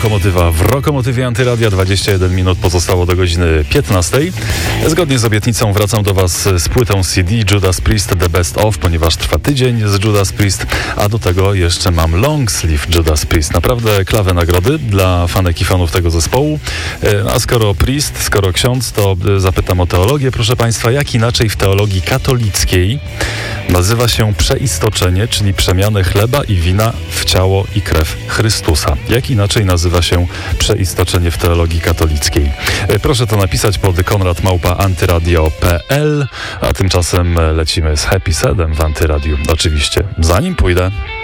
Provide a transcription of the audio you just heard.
Lokomotywa w Rokomotywie Antyradia. 21 minut pozostało do godziny 15. Zgodnie z obietnicą wracam do Was z płytą CD Judas Priest The Best Of, ponieważ trwa tydzień z Judas Priest, a do tego jeszcze mam long sleeve Judas Priest. Naprawdę klawe nagrody dla fanek i fanów tego zespołu. A skoro Priest, skoro ksiądz, to zapytam o teologię. Proszę Państwa, jak inaczej w teologii katolickiej nazywa się przeistoczenie, czyli przemianę chleba i wina w ciało i krew Chrystusa? Jak inaczej nazywa się przeistoczenie w teologii katolickiej? Proszę to napisać pod konrad@antyradio.pl, a tymczasem lecimy z Happy Sadem w Antyradiu. Oczywiście, zanim pójdę.